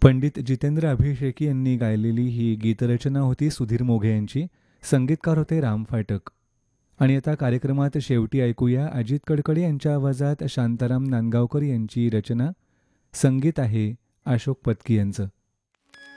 पंडित जितेंद्र अभिषेकी यांनी गायलेली ही गीतरचना होती सुधीर मोघे यांची. संगीतकार होते राम फाटक. आणि आता कार्यक्रमात शेवटी ऐकूया अजित कडकडे यांच्या आवाजात शांताराम नांदगावकर यांची रचना. संगीत आहे अशोक पत्की यांचं.